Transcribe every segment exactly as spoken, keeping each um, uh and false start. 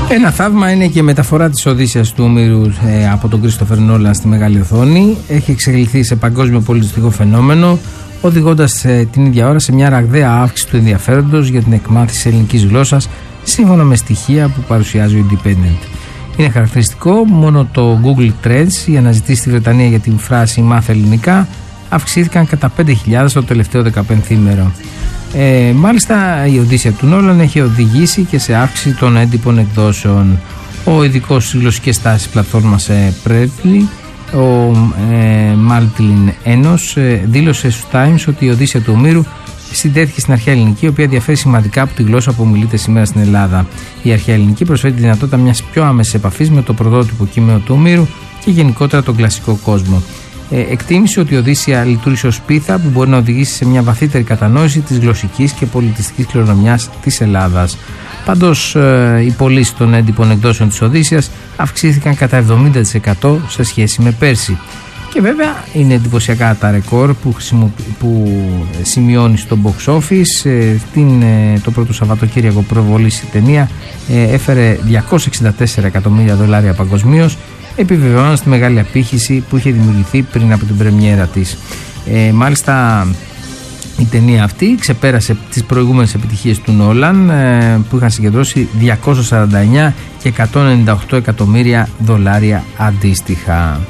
Ένα θαύμα είναι και η μεταφορά της Οδύσσειας του Ομήρου ε, από τον Κρίστοφερ Νόλαν στη μεγάλη οθόνη. Έχει εξελιχθεί σε παγκόσμιο πολιτιστικό φαινόμενο, οδηγώντας ε, την ίδια ώρα σε μια ραγδαία αύξηση του ενδιαφέροντος για την εκμάθηση ελληνικής γλώσσας, σύμφωνα με στοιχεία που παρουσιάζει ο Independent. Είναι χαρακτηριστικό, μόνο το Google Trends, οι αναζητήσεις στη Βρετανία για την φράση «μάθε ελληνικά» αυξήθηκαν κατά πέντε χιλιάδες το τελευταίο δεκαπενθήμερο. Ε, μάλιστα η Οδύσσεια του Νόλαν έχει οδηγήσει και σε αύξηση των έντυπων εκδόσεων. Ο ειδικός στις γλωσσικές τάσεις πλατφόρμας ε, Preply, ο ε, Μάλτιλιν Ένος, ε, δήλωσε στους Times ότι η Οδύσσεια του Ομήρου συντέθηκε στην αρχαία ελληνική, η οποία διαφέρει σημαντικά από τη γλώσσα που μιλείται σήμερα στην Ελλάδα. Η αρχαία ελληνική προσφέρει τη δυνατότητα μιας πιο άμεσης επαφής με το πρωτότυπο κείμενο του Ομήρου και γενικότερα τον κλασικό κόσμο. Ε, εκτίμησε ότι η Οδύσσεια λειτουργήσε ως πίθα που μπορεί να οδηγήσει σε μια βαθύτερη κατανόηση της γλωσσικής και πολιτιστικής κληρονομιάς της Ελλάδας. Πάντως, ε, οι πωλήσεις των έντυπων εκδόσεων της Οδύσσειας αυξήθηκαν κατά εβδομήντα τοις εκατό σε σχέση με πέρσι. Και βέβαια είναι εντυπωσιακά τα ρεκόρ που, που σημειώνει στο box office. Ε, την, ε, το πρώτο Σαββατοκύριακο προβολής η ταινία ε, έφερε διακόσια εξήντα τέσσερα εκατομμύρια δολάρια παγκοσμίως, επιβεβαιώνοντας τη μεγάλη απήχηση που είχε δημιουργηθεί πριν από την πρεμιέρα της. Ε, μάλιστα η ταινία αυτή ξεπέρασε τις προηγούμενες επιτυχίες του Νόλαν, ε, που είχαν συγκεντρώσει διακόσια σαράντα εννέα και εκατόν ενενήντα οκτώ εκατομμύρια δολάρια αντίστοιχα.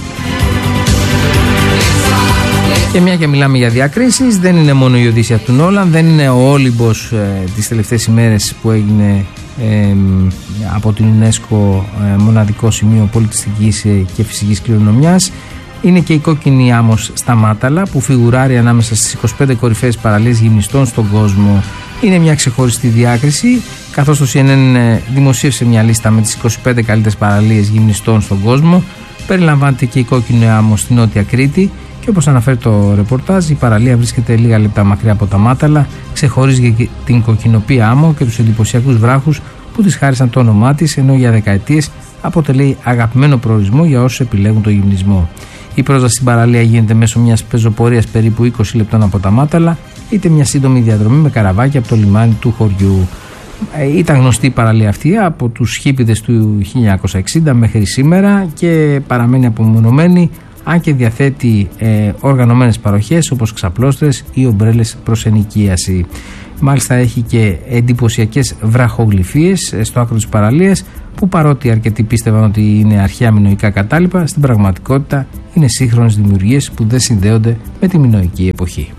Και μια και μιλάμε για διακρίσεις, δεν είναι μόνο η Οδύσσεια του Νόλαν, δεν είναι ο Όλυμπος ε, τις τελευταίες ημέρες που έγινε ε, από την UNESCO ε, μοναδικό σημείο πολιτιστικής ε, και φυσικής κληρονομιάς. Είναι και η κόκκινη άμμος στα Μάταλα, που φιγουράρει ανάμεσα στις είκοσι πέντε κορυφαίες παραλίες γυμνιστών στον κόσμο. Είναι μια ξεχωριστή διάκριση, καθώς το σι εν εν δημοσίευσε μια λίστα με τις είκοσι πέντε καλύτερες παραλίες γυμνιστών στον κόσμο. Περιλαμβάνεται και η κόκκινη άμμος στη Νότια Κρήτη. Και όπως αναφέρει το ρεπορτάζ, η παραλία βρίσκεται λίγα λεπτά μακριά από τα Μάταλα, ξεχωρίζει και την κοκκινοπή άμμο και τους εντυπωσιακούς βράχους που της χάρισαν το όνομά της, ενώ για δεκαετίες αποτελεί αγαπημένο προορισμό για όσους επιλέγουν το γυμνισμό. Η πρόσβαση στην παραλία γίνεται μέσω μιας πεζοπορίας περίπου είκοσι λεπτών από τα Μάταλα, είτε μια σύντομη διαδρομή με καραβάκι από το λιμάνι του χωριού. Ε, ήταν γνωστή η παραλία αυτή από τους χίπηδες του χίλια εννιακόσια εξήντα μέχρι σήμερα και παραμένει απομονωμένη, αν και διαθέτει ε, οργανωμένες παροχές όπως ξαπλώστρες ή ομπρέλες προς ενοικίαση. Μάλιστα έχει και εντυπωσιακές βραχογλυφίες ε, στο άκρο της παραλίας, που παρότι αρκετοί πίστευαν ότι είναι αρχαία μινωικά κατάλοιπα, στην πραγματικότητα είναι σύγχρονες δημιουργίες που δεν συνδέονται με τη μινωική εποχή.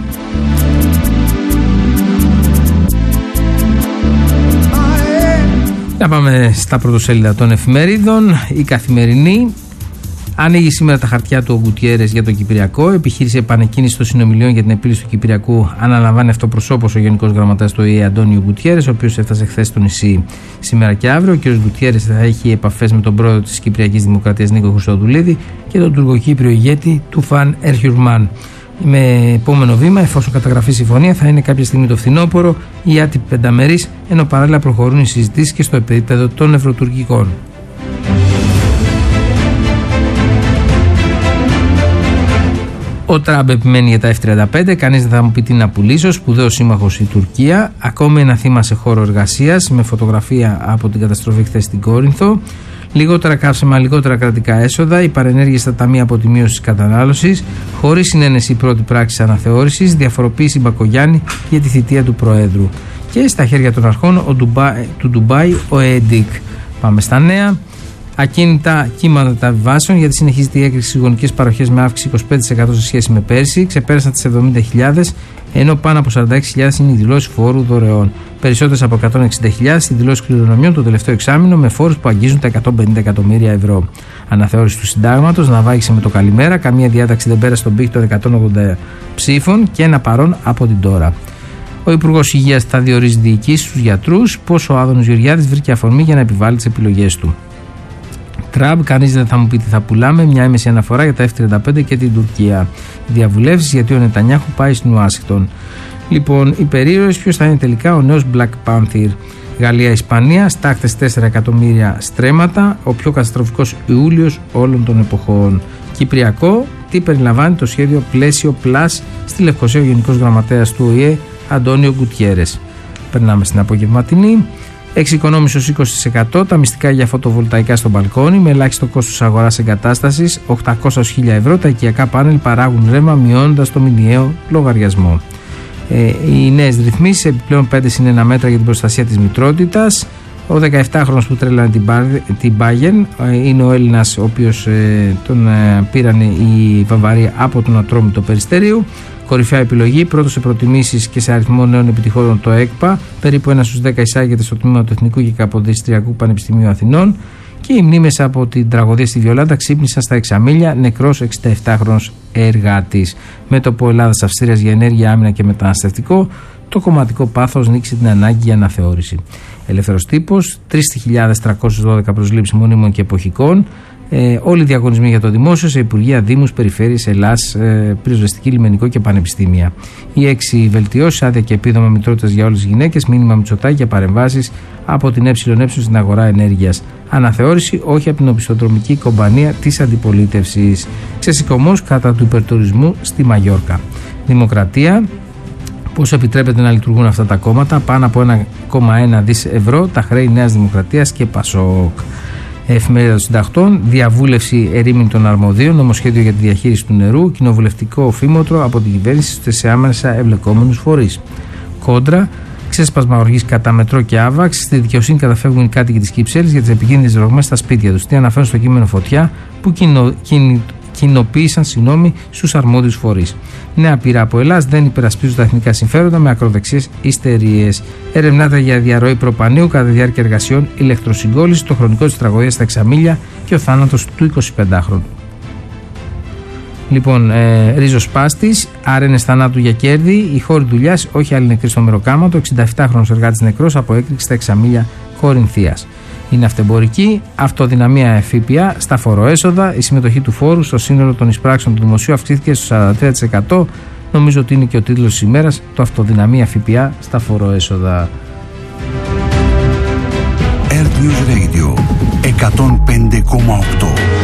Να πάμε στα πρωτοσέλιδα των εφημερίδων. Η Καθημερινή ανοίγει σήμερα τα χαρτιά του ο Γκουτιέρες για το Κυπριακό. Επιχείρηση επανεκκίνηση των συνομιλιών για την επίλυση του Κυπριακού αναλαμβάνει αυτοπροσώπως ο Γενικός Γραμματέας του ΟΗΕ Αντώνιο Γκουτιέρες, ο οποίος έφτασε χθες στο νησί σήμερα και αύριο. Ο κ. Γκουτιέρες θα έχει επαφές με τον πρόεδρο της Κυπριακής Δημοκρατίας Νίκο Χριστοδουλίδη και τον τουρκοκύπριο ηγέτη Τουφάν Ερχιουρμάν. Με επόμενο βήμα, εφόσον καταγραφεί συμφωνία, θα είναι κάποια στιγμή το φθινόπωρο η άτυπη πενταμερής, ενώ παράλληλα προχωρούν οι συζητήσεις και στο επίπεδο των ευρωτουρκικών. Ο Τραμπ επιμένει για τα εφ τριάντα πέντε. Κανείς δεν θα μου πει τι να πουλήσω. Σπουδαίο σύμμαχος η Τουρκία. Ακόμη ένα θύμα σε χώρο εργασίας, με φωτογραφία από την καταστροφή χθες στην Κόρινθο. Λιγότερα καύσιμα, λιγότερα κρατικά έσοδα. Η παρενέργεια στα ταμεία αποτιμίωσης της κατανάλωσης. Χωρίς συνένεση η πρώτη πράξη αναθεώρησης. Διαφοροποίηση Μπακογιάννη για τη θητεία του Προέδρου. Και στα χέρια των αρχών ο Ντουμπάι, του Ντουμπάι ο ΕΕΝΤΙΚ. Πάμε στα νέα. Ακίνητα κύματα τα βιβάσεων, γιατί συνεχίζεται η έκρηξη στις γονικές παροχές με αύξηση είκοσι πέντε τοις εκατό σε σχέση με πέρσι. Ξεπέρασαν τις εβδομήντα χιλιάδες, ενώ πάνω από σαράντα έξι χιλιάδες είναι οι δηλώσεις φόρου δωρεών. Περισσότερες από εκατόν εξήντα χιλιάδες στην δηλώση κληρονομιών το τελευταίο εξάμηνο, με φόρους που αγγίζουν τα εκατόν πενήντα εκατομμύρια ευρώ. Αναθεώρηση του συντάγματος ναυάγησε με το καλημέρα. Καμία διάταξη δεν πέρασε στον πύχη των εκατόν ογδόντα ψήφων και ένα παρόν από την τώρα. Ο Υπουργός Υγείας θα διορίζει διοικήσεις στους γιατρούς. Πώς ο Άδωνος Γεωργιάδης βρήκε αφορμή για να επιβάλλει τις επιλογές του. Τραμπ, κανείς δεν θα μου πει τι θα πουλάμε. Μια έμεση αναφορά για τα εφ τριάντα πέντε και την Τουρκία. Διαβουλεύσεις γιατί ο Νετανιάχου πάει στην Ουάσιγκτον. Λοιπόν, οι περίεργες, ποιος θα είναι τελικά ο νέος Black Panther. Γαλλία-Ισπανία, στάχτες τέσσερα εκατομμύρια στρέμματα, ο πιο καταστροφικός Ιούλιος όλων των εποχών. Κυπριακό, τι περιλαμβάνει το σχέδιο Πλαίσιο Plus στη Λευκοσία ο Γενικός Γραμματέας του ΟΗΕ Αντώνιο Γκουτιέρες. Περνάμε στην απογευματινή. Εξοικονόμησε ως είκοσι τοις εκατό τα μυστικά για φωτοβολταϊκά στο μπαλκόνι με ελάχιστο κόστος αγοράς εγκατάστασης οκτακόσια έως χίλια ευρώ. Τα οικιακά πάνελ παράγουν ρεύμα μειώνοντας το μηνιαίο λογαριασμό. Ε, οι νέες ρυθμίσεις, επιπλέον πέντε συν ένα μέτρα για την προστασία της μητρότητας. Ο δεκαεφτάχρονος που τρέλανε την Bayern είναι ο Έλληνας, ο οποίος ε, τον ε, πήραν η Βαβαρία από τον Ατρόμητο Περιστερίου. Κορυφαία επιλογή, πρώτο σε προτιμήσεις και σε αριθμό νέων επιτυχών το ΕΚΠΑ. Περίπου ένα στους δέκα εισάγεται στο τμήμα του Εθνικού και Καποδιστριακού Πανεπιστημίου Αθηνών. Και οι μνήμες από την τραγωδία στη Βιολάντα ξύπνησαν στα Εξαμήλια, νεκρός εξηνταεφτάχρονος εργάτης. Μέτωπο Ελλάδας-Αυστρίας για ενέργεια, άμυνα και μεταναστευτικό. Το κομματικό πάθος νίκησε την ανάγκη για αναθεώρηση. Ελεύθερος τύπος, τρεις χιλιάδες τριακόσιες δώδεκα προσλήψεις μονίμων και εποχικών. Ε, όλοι οι διαγωνισμοί για το δημόσιο σε Υπουργεία, Δήμους, Περιφέρειες, Ελλάς, ε, Πυροσβεστική, Λιμενικό και Πανεπιστήμια. Οι έξι βελτιώσεις, άδεια και επίδομα μητρότητας για όλες τις γυναίκες, μήνυμα Μητσοτάκη για παρεμβάσεις από την ΕΕ στην αγορά ενέργειας. Αναθεώρηση, όχι από την οπισθοδρομική κομπανία της αντιπολίτευσης. Ξεσηκωμός κατά του υπερτουρισμού στη Μαγιόρκα. Δημοκρατία. Πώς επιτρέπεται να λειτουργούν αυτά τα κόμματα, πάνω από ένα κόμμα ένα δισεκατομμύρια ευρώ, τα χρέη Νέας Δημοκρατίας και Πασόκ. Εφημερίδα των Συντακτών, διαβούλευση ερήμην των αρμοδίων, νομοσχέδιο για τη διαχείριση του νερού, κοινοβουλευτικό φήμοτρο από την κυβέρνηση σε άμεσα εμπλεκόμενους φορείς. Κόντρα, ξέσπασμα οργής κατά μετρό και άβαξ, στη δικαιοσύνη καταφεύγουν οι κάτοικοι της Κυψέλης για τις επικίνδυνες ρογμές στα σπίτια τους. Τι αναφέρουν στο κείμενο Φωτιά που κοινο, κοινο, κοινοποίησαν συγγνώμη στους αρμόδιους φορείς. Νέα πείρα από Ελλάς, δεν υπερασπίζουν τα εθνικά συμφέροντα με ακροδεξιές ιστερίες. Ερευνάται για διαρροή προπανίου κατά τη διάρκεια εργασιών, ηλεκτροσυγκόλληση, το χρονικό της τραγωδίας στα Εξαμήλια και ο θάνατος του εικοσιπεντάχρονου. Λοιπόν, ε, Ρίζος Πάστης, άρενες θανάτου για κέρδη, η χώρη δουλειάς, όχι άλλη νεκρή στο Μεροκάματο, εξηνταεφτάχρονος εργάτης νεκρός από έκρηξη στα Εξαμήλια Κορινθίας. Είναι αυτεμπορική, αυτοδυναμία ΦΠΑ στα φοροέσοδα, η συμμετοχή του φόρου στο σύνολο των εισπράξεων του δημοσίου αυξήθηκε στο σαράντα τρία τοις εκατό. Νομίζω ότι είναι και ο τίτλος της ημέρας, το αυτοδυναμία ΦΠΑ στα φοροέσοδα. Earth News Radio εκατόν πέντε κόμμα οκτώ.